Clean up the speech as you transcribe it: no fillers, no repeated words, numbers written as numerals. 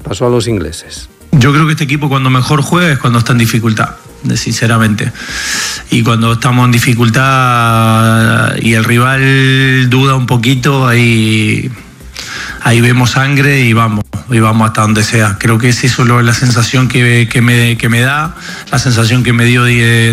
pasó a los ingleses. Yo creo que este equipo cuando mejor juega es cuando está en dificultad, sinceramente. Y cuando estamos en dificultad y el rival duda un poquito, ahí vemos sangre y vamos hasta donde sea. Creo que es eso la sensación que me da, la sensación que me dio